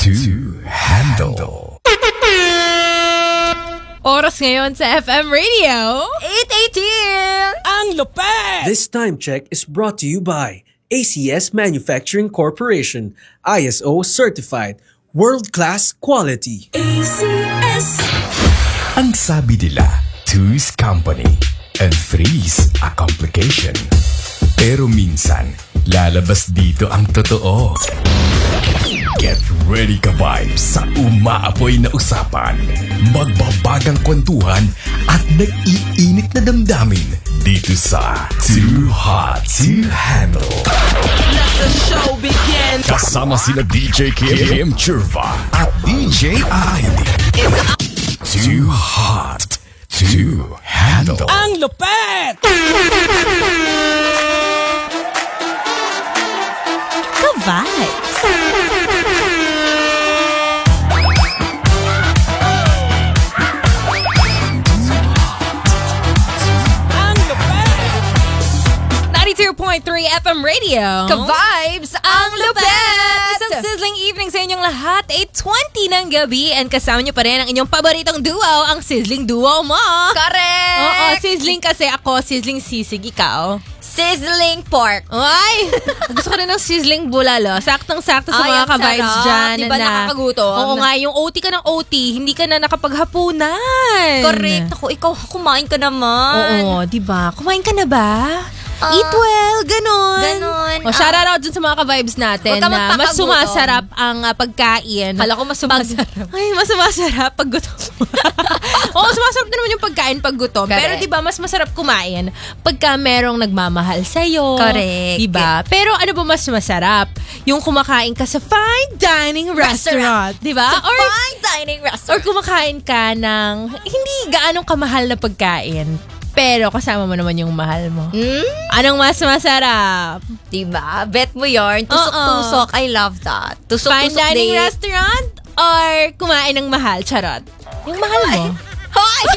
to handle. Oras ngayon sa FM Radio 8:18. Ang lupet! This time check is brought to you by ACS Manufacturing Corporation, ISO certified, world-class quality. ACS. Ang sabi nila, two's company and three's a complication. Pero minsan, lalabas dito ang totoo. Get ready ka vibes sa umaapoy na usapan, magbabagang kwentuhan at nag-iinit na damdamin dito sa Too Hot to Handle. Let the show begin! Kasama sina DJ Kim Churva at DJ Aidi. Too Hot to Handle. Ang lupet! Ka-vibes. Ang lupet! 92.3 FM Radio Ka-vibes. Ang lupet. Isang sizzling evening sa inyong lahat 8:20 ng gabi and kasama nyo pa rin ang inyong paboritong duo, ang sizzling duo mo. Correct. Oo, sizzling kasi ako, sizzling sisig, ikaw. Sizzling pork. Ay! Gusto ko rin ng sizzling bulalo. Saktong-sakto sa Ay, mga ang ka-vibes sarap. dyan. Di ba nakakagutom? Oo nga, yung OT ka ng OT, hindi ka na nakapaghapunan. Correct. Ako, ikaw, kumain ka naman. Oo, di ba? Kumain ka na ba? Eat well, ganon. Ganon. O, shout out dun sa mga ka-vibes natin Huwag ka na mas magpapagutom. sumasarap ang pagkain. Kala ko mas sumasarap. Ay, mas sumasarap pag gutom. Oo, sumasarap din naman yung pagkain pag gutom. Correct. Pero di ba mas masarap kumain pagka merong nagmamahal sa'yo. Correct. Di ba? Pero ano ba mas masarap? Yung kumakain ka sa fine dining restaurant. Di ba? Sa fine dining Or restaurant. kumakain ka ng hindi gaanong kamahal na pagkain. Pero kasama mo naman yung mahal mo. Anong mas masarap? Diba? Bet mo yarn. Tusok-tusok. I love that. Fine Tusok-tusok dining date. restaurant or kumain ng mahal? Charot. Yung mahal mo. Hoy!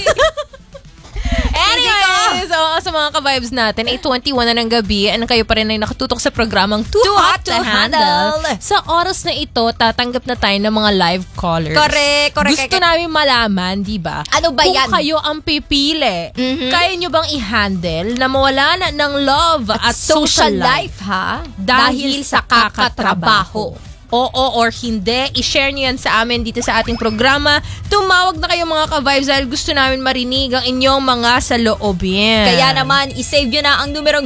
Anyways, sa mga ka-vibes natin, 8:21 na ng gabi, and kayo pa rin ay nakatutok sa programang Too Hot to Handle. Sa oras na ito, tatanggap na tayo ng mga live callers. Correct. Gusto namin malaman, di ba? Ano ba yan? Kung kayo ang pipili, kaya nyo bang i-handle na mawala na ng love at social life ha? dahil sa kakatrabaho? Oo or hindi, i-share nyo yan sa amin dito sa ating programa. Tumawag na kayo mga ka-vibes dahil gusto namin marinig ang inyong mga saloobin. Kaya naman, isave nyo na ang numerong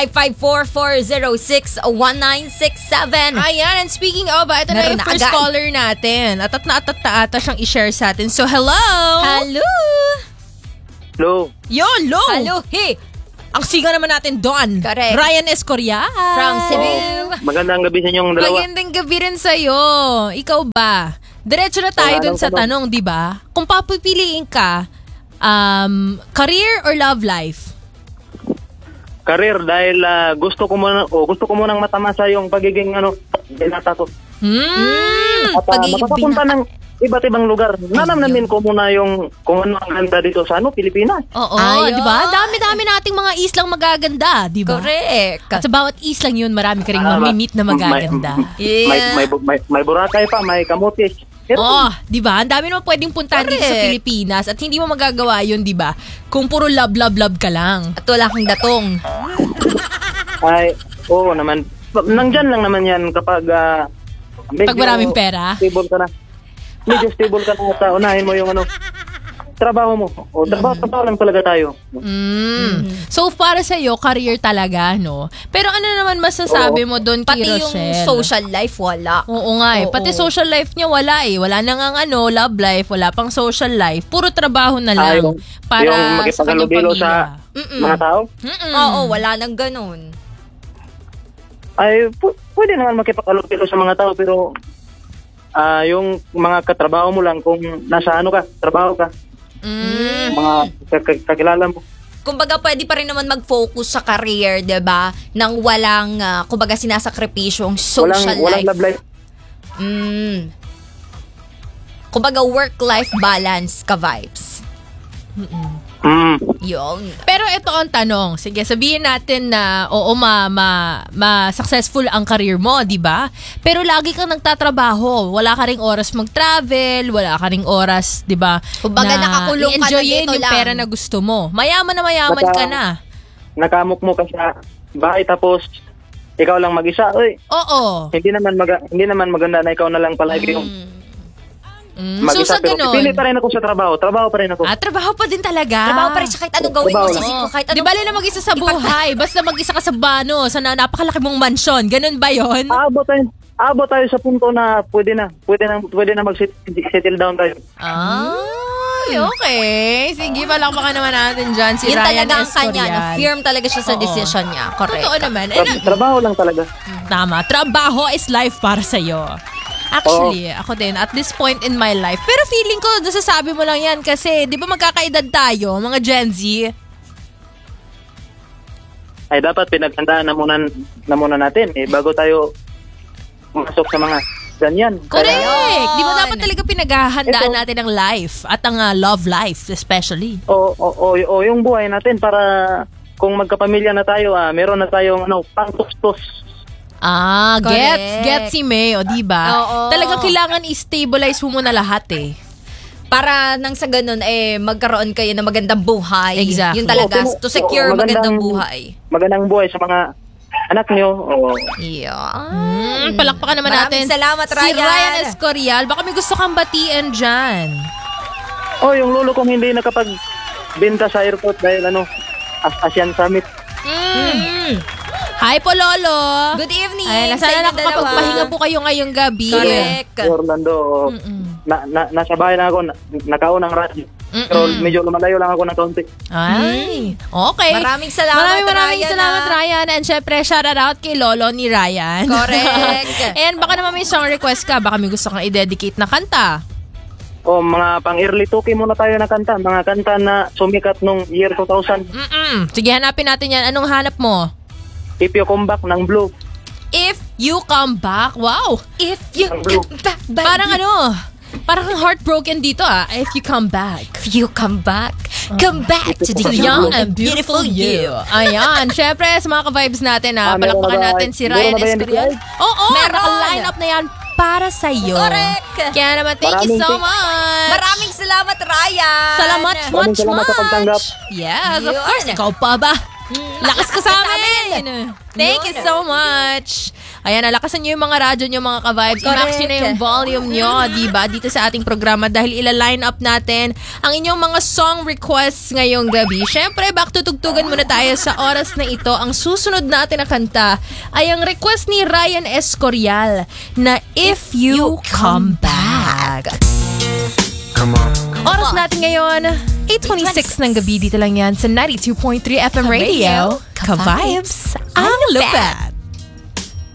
0954-406-1967. Ayan, and speaking of, ito na Meron yung na first agad. caller natin. Atat na ata siyang i-share sa atin. So, hello! Hello! Hello. Yon, lo! Hello, hey! Ang siga naman natin doon. Correct. Ryan Escoria. From Cebu. Magandang gabi sa inyong dalawa. Magandang gabi rin sa'yo. Ikaw ba? Diretso na tayo dun sa tanong, di ba? Kung papipiliin ka, career or love life? Career dahil gusto ko munang matamasa yung pagiging binata ko. At Pagiging makapunta ng iba't ibang lugar. Nanamnamin ko muna yung kung ano ang ganda dito sa Pilipinas. Oo, Ayun. di ba? Dami-dami nating mga islang magaganda, di ba? Correct. At sa bawat islang yun, marami ka rin mamimit na magaganda. Yeah. May Boracay pa, may Camotes. Pero, Oh, di ba? Ang dami naman pwedeng puntahan dito sa Correct. Pilipinas at hindi mo magagawa yun, di ba? Kung puro love ka lang. At wala kang datong. ay, oo naman. Nandyan lang naman yan kapag medyo Pag maraming pera. stable ka na. Medyo stable ka na sa unahin mo yung trabaho mo. O trabaho lang talaga tayo. So, para sa'yo, career talaga, no? Pero ano naman masasabi mo doon, Pati kay yung Rochelle? social life, wala. Oo nga eh. Oo. Pati social life niya wala eh. Wala na nga love life, wala pang social life. Puro trabaho na lang. Para yung sa kanyang makipaghalubilo pamilya. sa mga tao. Oo, wala nang ganun. Ay, pwede naman makipaghalubilo sa mga tao pero yung mga katrabaho mo lang kung nasa trabaho ka. Mga kakilala mo. Kumbaga, pwede pa rin naman mag-focus sa career, 'di ba? Nang walang, kumbaga, sinasakripisyong social Walang love life. Kumbaga, work-life balance ka vibes. Yun. Pero ito ang tanong. Sige, sabihin natin na oo, successful ang career mo, di ba? Pero lagi kang nagtatrabaho. Wala ka ring oras mag-travel, wala ka ring oras, di ba? Kumbaga, nakakulong ka na i-enjoyin dito yung lang. pera na gusto mo. Mayaman na mayaman ka na. Nakamok mo ka sa bahay tapos ikaw lang mag-isa. Uy, Oo. hindi naman maganda na ikaw na lang palagi yung So sa Pero ganun, pili pa rin ako sa trabaho. Trabaho pa rin ako. trabaho pa din talaga. Trabaho pa rin siya kahit anong gawin mo, Trabaho lang. sisig ko, kahit Di anong... bali na mag-isa sa buhay. Basta mag-isa ka sa bano, sa napakalaki mong mansyon. Ganun ba yon? Abot tayo sa punto na pwede na mag-settle down tayo. Ay, okay. Sige, palakpakan naman natin dyan si Yun Ryan talaga ang kanya. Escorial. Firm talaga siya sa Oo. decision niya. Correct. Totoo naman. Trabaho lang talaga. Tama. Trabaho is life para sa'yo. Actually, ako din, at this point in my life. Pero feeling ko, nasasabi mo lang yan kasi, di ba magkakaedad tayo, mga Gen Z? Ay dapat pinaghandaan na muna natin bago tayo pumasok sa mga ganyan. Correct! Di ba dapat Yun. talaga pinaghahandaan Ito. natin ang life at ang love life especially. O yung buhay natin para kung magkapamilya na tayo, meron na tayong pangtustos. Gets si May, o di ba? Oo. Talagang kailangan i-stabilize mo muna lahat eh. Para nang sa ganun, magkaroon kayo ng magandang buhay. Exactly. Yun talaga, Oo, to secure magandang buhay. Magandang buhay sa mga anak nyo. Yeah. Palakpakan naman Maraming natin salamat, si Ryan. Ryan Escorial. Baka may gusto kang batiin dyan. Yung lolo kong hindi nakapagbenta sa airport dahil ASEAN Summit. Hi po, Lolo. Good evening. Ay, sa sana inyo nakakapagpahinga dalawa. po kayo ngayong gabi. Correct. Orlando, nasa bahay lang ako, nakaunang radyo. Pero medyo lumalayo lang ako ng kaunti. Ay, okay. Maraming salamat, Maraming Ryan, salamat, Ryan. And syempre, shoutout out kay Lolo ni Ryan. Correct. And baka naman may song request ka. Baka may gusto kang i-dedicate na kanta. Mga pang-early 2K muna tayo na kanta. Mga kanta na sumikat nung year 2000. Sige, hanapin natin yan. Anong hanap mo? If You Come Back ng Blue. If You Come Back. Wow. If you Ang blue. come back, baby. Parang kang heartbroken dito If You Come Back. If you come back to the Young and beautiful you. Ayan. Syempre, sa mga ka-vibes natin meron palakpakan na ba- natin si meron Ryan na ba yan Escorial. dito? Oo, Meron. naka-line up na yan para sa'yo. Correct. Kaya naman, thank you so much. Maraming salamat, Ryan. Salamat Maraming salamat sa pagtanggap. Yes, of Yun. course. Ikaw pa ba? Lakas ka sa amin. Thank you so much. Ayan, nalakasan nyo yung mga radyo nyo, mga ka-vibes. I-max nyo na yung volume nyo, diba? Dito sa ating programa dahil ila-line up natin ang inyong mga song requests ngayong gabi. Siyempre, back to tugtugan muna tayo sa oras na ito. Ang susunod natin na kanta ay ang request ni Ryan Escorial na If You Come Back. Oras natin ngayon, 8:26 ng gabi. Dito lang yan sa 92.3 FM Radio. Ka-vibes, ang lupa.